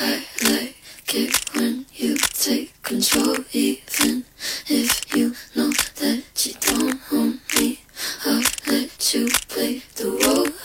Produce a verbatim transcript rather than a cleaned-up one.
I like it when you take control, even if you know that you don't own me. I'll let you play the role